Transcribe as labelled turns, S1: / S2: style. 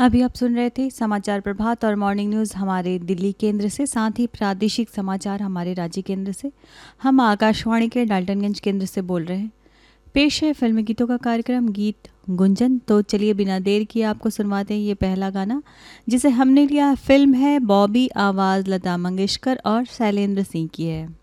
S1: अभी आप सुन रहे थे समाचार प्रभात और मॉर्निंग न्यूज़ हमारे दिल्ली केंद्र से, साथ ही प्रादेशिक समाचार हमारे राज्य केंद्र से। हम आकाशवाणी के डाल्टनगंज केंद्र से बोल रहे हैं। पेश है फिल्मी गीतों का कार्यक्रम गीत गुंजन। तो चलिए बिना देर किए आपको सुनवाते हैं ये पहला गाना, जिसे हमने लिया। फिल्म है बॉबी, आवाज़ लता मंगेशकर और शैलेंद्र सिंह की है।